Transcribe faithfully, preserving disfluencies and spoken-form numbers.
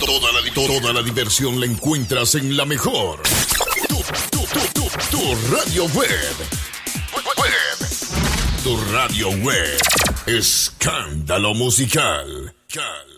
Toda la, toda la diversión la encuentras en la mejor. Tu, tu, tu, tu, tu radio web. Web. Tu radio web. Escándalo musical. Cal.